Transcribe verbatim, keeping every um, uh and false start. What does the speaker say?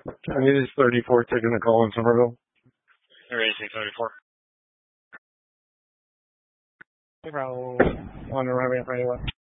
Chinese thirty-four taking the call in Somerville. Raising thirty-four. Zero. On the runway, right away.